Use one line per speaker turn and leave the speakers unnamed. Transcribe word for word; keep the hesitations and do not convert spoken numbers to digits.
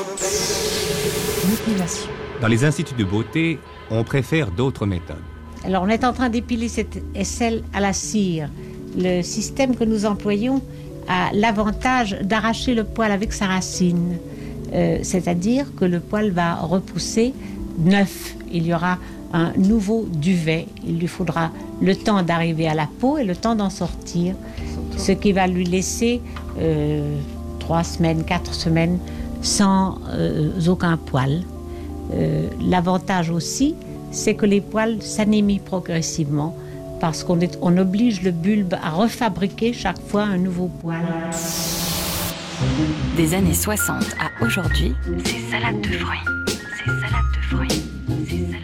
L'épilation.
Dans les instituts de beauté, on préfère d'autres méthodes.
Alors, on est en train d'épiler cette aisselle à la cire. Le système que nous employons a l'avantage d'arracher le poil avec sa racine. Euh, c'est-à-dire que le poil va repousser neuf. Il y aura un nouveau duvet. Il lui faudra le temps d'arriver à la peau et le temps d'en sortir. Ce qui va lui laisser euh, trois semaines, quatre semaines sans euh, aucun poil. Euh, l'avantage aussi, c'est que les poils s'anémient progressivement parce qu'on est, on oblige le bulbe à refabriquer chaque fois un nouveau poil.
Des années soixante à aujourd'hui, c'est salade de fruits. C'est salade de fruits. C'est salade